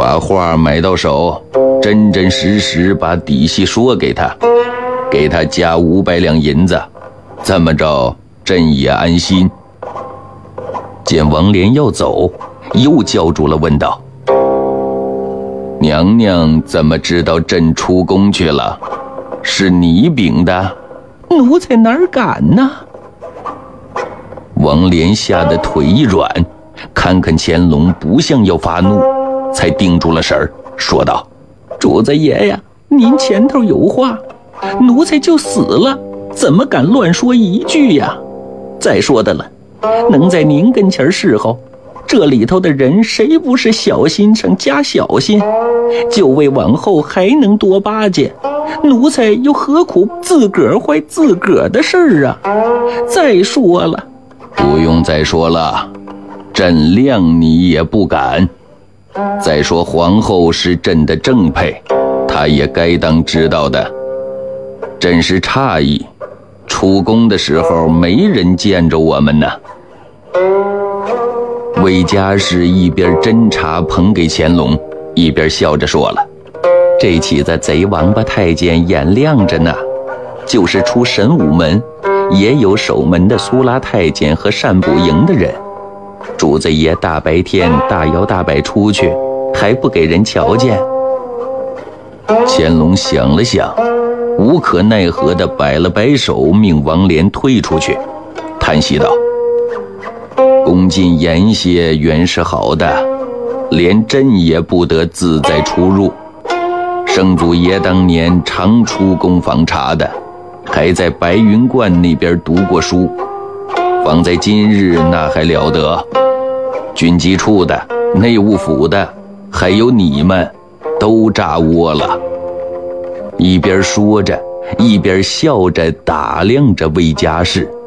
把画买到手，真真实实把底细说给他，给他加500两银子，这么着朕也安心。见王莲要走，又叫住了，问道：娘娘怎么知道朕出宫去了？是你禀的？ 奴才哪敢呢？ 王莲吓得腿一软，看看乾隆不像要发怒，才定住了神儿，说道： 主子爷呀，您前头有话，奴才就死了，怎么敢乱说一句呀？再说的了，能在您跟前侍候，这里头的人谁不是小心上加小心，就为往后还能多巴结，奴才又何苦自个儿坏自个儿的事儿啊？再说了， 不用再说了，朕谅你也不敢。再说皇后是朕的正配，她也该当知道的。朕是诧异，出宫的时候没人见着我们呢。魏家是一边斟茶捧给乾隆，一边笑着说了： 这起子贼王八太监眼亮着呢，就是出神武门，也有守门的苏拉太监和善补营的人。主子爷大白天大摇大摆出去，还不给人瞧见。 乾隆想了想，无可奈何地摆了摆手，命王莲退出去，叹息道：恭进严些原是好的，连朕也不得自在出入。圣祖爷当年常出宫访查的，还在白云观那边读过书，放在今日那还了得。军机处的、内务府的，还有你们，都炸窝了。一边说着，一边笑着打量着魏家士。